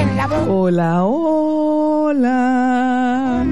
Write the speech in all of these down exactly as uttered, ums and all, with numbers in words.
en la boca. Hola, hola.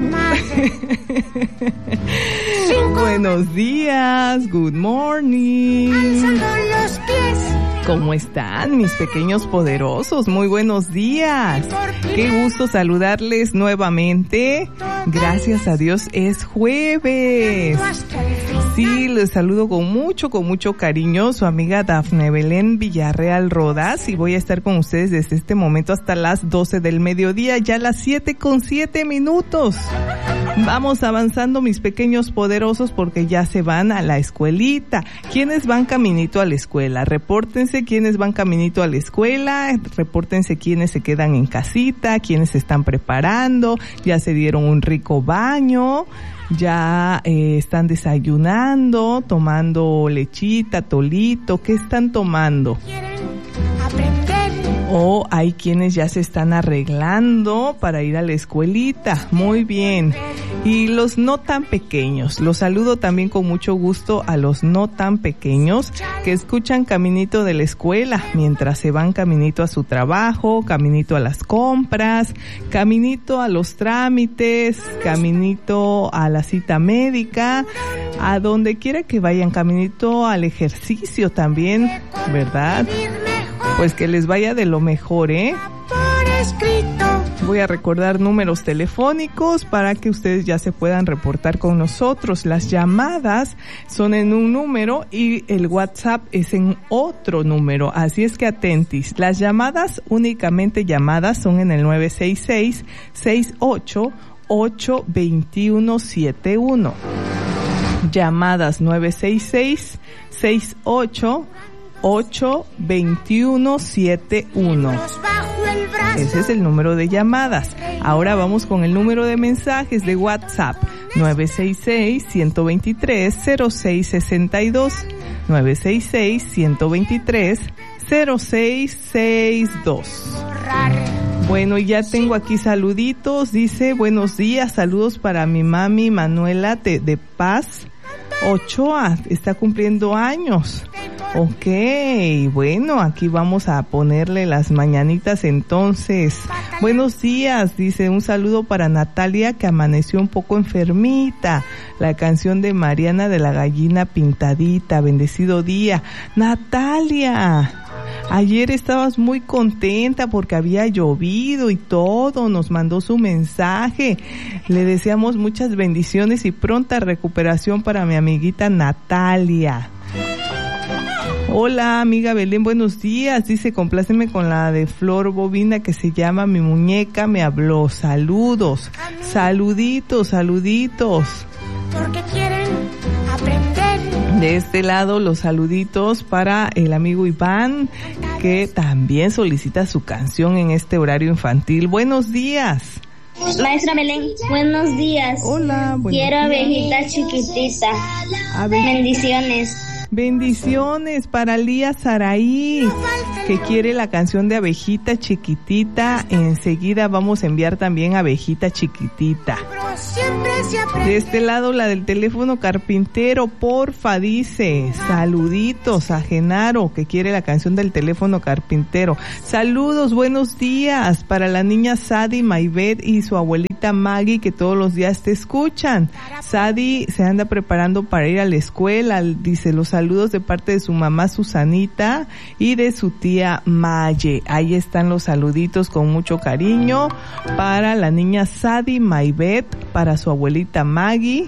Buenos días, good morning. Alzando los pies. ¿Cómo están mis pequeños poderosos? Muy buenos días. Qué gusto saludarles nuevamente. Gracias a Dios es jueves. Sí, les saludo con mucho, con mucho cariño. Su amiga Dafne Belén Villarreal Rodas, y voy a estar con ustedes desde este momento hasta las doce del mediodía, ya las siete con siete minutos. Vamos avanzando, mis pequeños poderosos, porque ya se van a la escuelita. ¿Quiénes van caminito a la escuela? Repórtense quiénes van caminito a la escuela, repórtense quiénes se quedan en casita, quiénes se están preparando, ya se dieron un rico baño, ya eh, están desayunando, tomando lechita, tolito. ¿Qué están tomando? O hay quienes ya se están arreglando para ir a la escuelita. Muy bien. Y los no tan pequeños, los saludo también con mucho gusto a los no tan pequeños que escuchan caminito de la escuela mientras se van caminito a su trabajo, caminito a las compras, caminito a los trámites, caminito a la cita médica, a donde quiera que vayan, caminito al ejercicio también, ¿verdad? Pues que les vaya de lo mejor, ¿eh? Voy a recordar números telefónicos para que ustedes ya se puedan reportar con nosotros. Las llamadas son en un número y el WhatsApp es en otro número, así es que atentis. Las llamadas, únicamente llamadas, son en el nueve seis seis, seis ocho ocho, dos uno siete uno. Llamadas nueve seis seis, seis ocho ocho, dos uno siete uno. Ese es el número de llamadas. Ahora vamos con el número de mensajes de WhatsApp. nueve seis seis, uno dos tres, cero seis seis dos. nueve seis seis, uno dos tres, cero seis seis dos. Bueno, y ya tengo aquí saluditos. Dice, buenos días, saludos para mi mami Manuela de, de Paz Ochoa, está cumpliendo años. Ok, bueno, aquí vamos a ponerle las mañanitas entonces. Buenos días, dice, un saludo para Natalia, que amaneció un poco enfermita. La canción de Mariana de la Gallina Pintadita, bendecido día. Natalia, ayer estabas muy contenta porque había llovido y todo, nos mandó su mensaje. Le deseamos muchas bendiciones y pronta recuperación para mi amiguita Natalia. Hola, amiga Belén, buenos días. Dice, compláceme con la de Flor Bobina que se llama Mi Muñeca Me Habló. Saludos, saluditos, saluditos. Porque quieren aprender. De este lado, los saluditos para el amigo Iván, que también solicita su canción en este horario infantil. Buenos días. Maestra Belén, buenos días. Hola, buenos Quiero días. abejita chiquitita. Bendiciones. Bendiciones para Lía Saraí, que quiere la canción de Abejita Chiquitita. Enseguida vamos a enviar también Abejita Chiquitita. De este lado, la del teléfono carpintero, porfa, dice, saluditos a Genaro, que quiere la canción del teléfono carpintero. Saludos, buenos días para la niña Sadi Maibet y su abuelita Maggie, que todos los días te escuchan. Sadi se anda preparando para ir a la escuela, dice, los saludos de parte de su mamá Susanita y de su tía Maye. Ahí están los saluditos con mucho cariño para la niña Sadi Maibet, para su abuelita Maggie.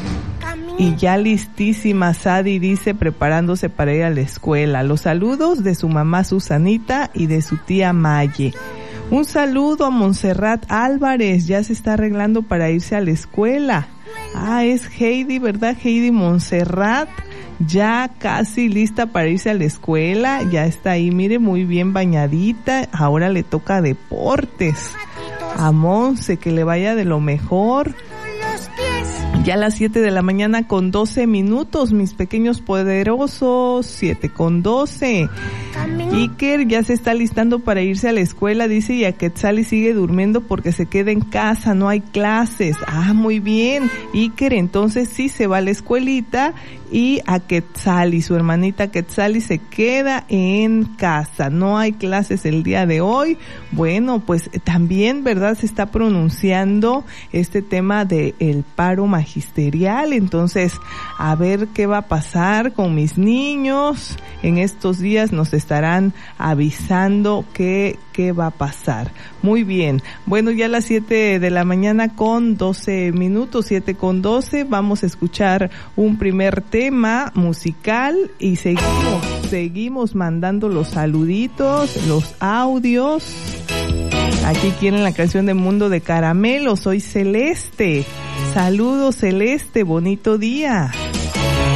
Y ya listísima Sadi, dice, preparándose para ir a la escuela. Los saludos de su mamá Susanita y de su tía Maye. Un saludo a Montserrat Álvarez, ya se está arreglando para irse a la escuela. Ah, es Heidi, ¿verdad? Heidi Montserrat, ya casi lista para irse a la escuela, ya está ahí, mire, muy bien bañadita. Ahora le toca deportes. A Monse, que le vaya de lo mejor. Ya a las siete de la mañana con doce minutos, mis pequeños poderosos, siete con doce. Iker ya se está listando para irse a la escuela, dice, y a Quetzali sigue durmiendo porque se queda en casa, no hay clases. Ah, muy bien. Iker entonces sí se va a la escuelita y a Quetzali, su hermanita Quetzali, se queda en casa. No hay clases el día de hoy. Bueno, pues también, ¿verdad? Se está pronunciando este tema de el paro magisterial. Entonces, a ver qué va a pasar con mis niños. En estos días nos estarán avisando qué, qué va a pasar. Muy bien. Bueno, ya a las siete de la mañana con doce minutos, siete con doce, vamos a escuchar un primer tema musical y seguimos, seguimos mandando los saluditos, los audios. Aquí quieren la canción de Mundo de Caramelo. Soy Celeste. Saludos, Celeste. Bonito día.